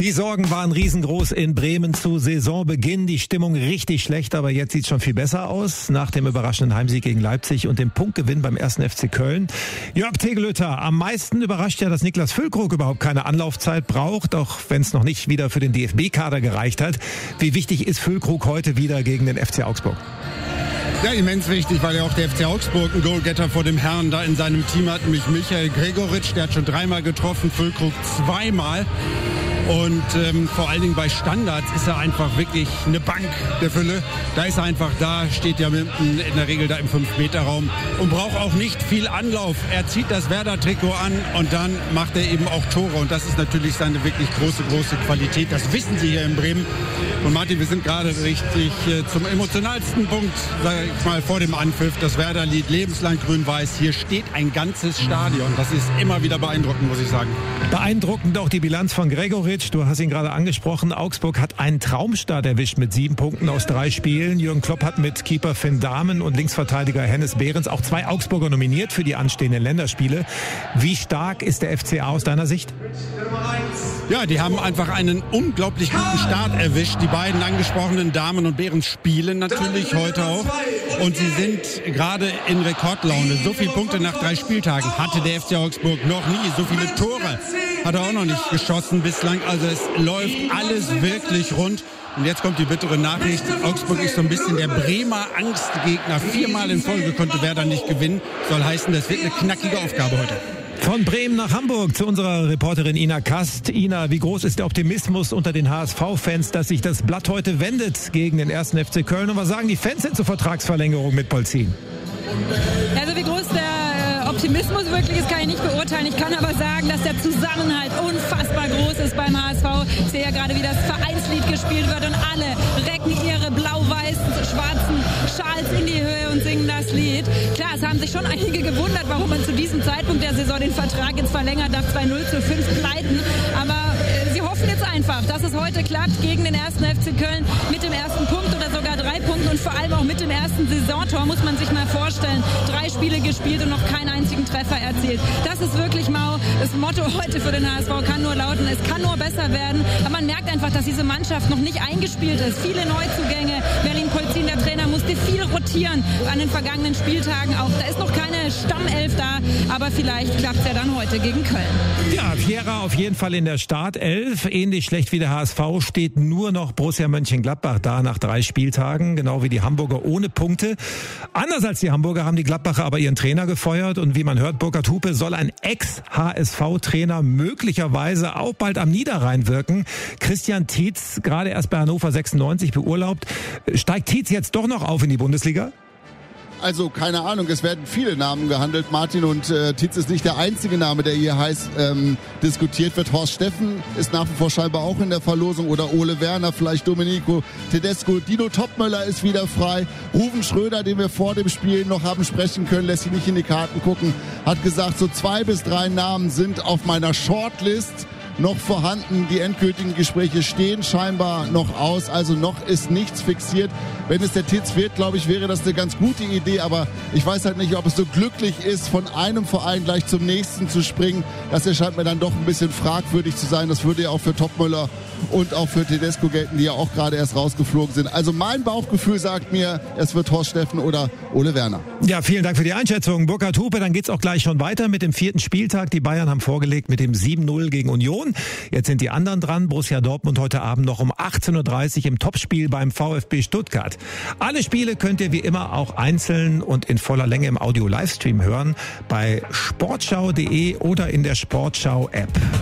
Die Sorgen waren riesengroß in Bremen zu Saisonbeginn. Die Stimmung richtig schlecht, aber jetzt sieht es schon viel besser aus. Nach dem überraschenden Heimsieg gegen Leipzig und dem Punktgewinn beim 1. FC Köln. Jörg Tegelöter, am meisten überrascht ja, dass Niklas Füllkrug überhaupt keine Anlaufzeit braucht, auch wenn es noch nicht wieder für den DFB-Kader gereicht hat. Wie wichtig ist Füllkrug heute wieder gegen den FC Augsburg? Ja, immens wichtig, weil ja auch der FC Augsburg einen Goalgetter vor dem Herrn da in seinem Team hat, nämlich Michael Gregoritsch. Der hat schon 3-mal getroffen, Füllkrug 2-mal. Und vor allen Dingen bei Standards ist er einfach wirklich eine Bank der Fülle. Da ist er einfach da, steht ja in der Regel da im 5-Meter-Raum und braucht auch nicht viel Anlauf. Er zieht das Werder-Trikot an und dann macht er eben auch Tore. Und das ist natürlich seine wirklich große Qualität. Das wissen Sie hier in Bremen. Und Martin, wir sind gerade richtig zum emotionalsten Punkt, sag ich mal, vor dem Anpfiff. Das Werder-Lied Lebenslang Grün-Weiß. Hier steht ein ganzes Stadion. Das ist immer wieder beeindruckend, muss ich sagen. Beeindruckend auch die Bilanz von Gregoritsch. Du hast ihn gerade angesprochen. Augsburg hat einen Traumstart erwischt mit 7 Punkten aus 3 Spielen. Jürgen Klopp hat mit Keeper Finn Dahmen und Linksverteidiger Hennes Behrens auch 2 Augsburger nominiert für die anstehenden Länderspiele. Wie stark ist der FCA aus deiner Sicht? Ja, die haben einfach einen unglaublich guten Start erwischt. Die beiden angesprochenen Damen und Behrens spielen natürlich heute auch. Und sie sind gerade in Rekordlaune. So viele Punkte nach 3 Spieltagen hatte der FC Augsburg noch nie. So viele Tore hat er auch noch nicht geschossen bislang. Also es läuft alles wirklich rund. Und jetzt kommt die bittere Nachricht. Augsburg ist so ein bisschen der Bremer Angstgegner. 4-mal in Folge konnte Werder nicht gewinnen. Soll heißen, das wird eine knackige Aufgabe heute. Von Bremen nach Hamburg zu unserer Reporterin Ina Kast. Ina, wie groß ist der Optimismus unter den HSV-Fans, dass sich das Blatt heute wendet gegen den 1. FC Köln? Und was sagen die Fans denn zur Vertragsverlängerung mit Polzin? Also wie groß der Optimismus wirklich ist, kann ich nicht beurteilen. Ich kann aber sagen, dass der Zusammenhalt unfassbar groß ist beim HSV. Ich sehe ja gerade, wie das Vereinslied gespielt wird und alle recken ihre blau-weiß-schwarzen Schals in die Höhe und singen das Lied. Klar, es haben sich schon einige gewundert, warum man zu diesem Zeitpunkt der Saison den Vertrag jetzt verlängert, darf 2-0 zu 5 pleiten. Aber sie hoffen jetzt einfach, dass es heute klappt gegen den 1. FC Köln mit dem ersten Punkt oder sogar 3 Punkten und vor allem auch mit dem ersten Saisontor, muss man sich mal vorstellen. 3 Spiele gespielt und noch keinen einzigen Treffer erzielt. Das ist wirklich mau. Das Motto heute für den HSV kann nur lauten, es kann nur besser werden. Aber man merkt einfach, dass diese Mannschaft noch nicht eingespielt ist. Viele Neuzugänge. Merlin Polzin, der Trainer, musste viel rotieren an den vergangenen Spieltagen auch. Da ist noch keine Stammelf da, aber vielleicht klappt es ja dann heute gegen Köln. Ja, Vieira auf jeden Fall in der Startelf. Ähnlich schlecht wie der HSV steht nur noch Borussia Mönchengladbach da nach 3 Spieltagen, genau wie die Hamburger ohne Punkte. Anders als die Hamburger haben die Gladbacher aber ihren Trainer gefeuert und wie man hört, Burkhard Hupe soll ein Ex-HSV-Trainer möglicherweise auch bald am Niederrhein wirken. Christian Tietz, gerade erst bei Hannover 96 beurlaubt. Steigt Tietz jetzt doch noch auf in die Bundesliga? Also keine Ahnung, es werden viele Namen gehandelt, Martin, und Tietz ist nicht der einzige Name, der hier heiß diskutiert wird. Horst Steffen ist nach wie vor scheinbar auch in der Verlosung oder Ole Werner, vielleicht Domenico Tedesco. Dino Topmöller ist wieder frei. Ruven Schröder, den wir vor dem Spiel noch haben sprechen können, lässt sich nicht in die Karten gucken, hat gesagt, so 2 bis 3 Namen sind auf meiner Shortlist noch vorhanden. Die endgültigen Gespräche stehen scheinbar noch aus, also noch ist nichts fixiert. Wenn es der Tietz wird, glaube ich, wäre das eine ganz gute Idee, aber ich weiß halt nicht, ob es so glücklich ist, von einem Verein gleich zum nächsten zu springen. Das erscheint mir dann doch ein bisschen fragwürdig zu sein. Das würde ja auch für Topmöller und auch für Tedesco gelten, die ja auch gerade erst rausgeflogen sind. Also mein Bauchgefühl sagt mir, es wird Horst Steffen oder Ole Werner. Ja, vielen Dank für die Einschätzung, Burkhard Hupe. Dann geht's auch gleich schon weiter mit dem 4. Spieltag. Die Bayern haben vorgelegt mit dem 7-0 gegen Union. Jetzt sind die anderen dran. Borussia Dortmund heute Abend noch um 18:30 Uhr im Topspiel beim VfB Stuttgart. Alle Spiele könnt ihr wie immer auch einzeln und in voller Länge im Audio-Livestream hören bei sportschau.de oder in der Sportschau-App.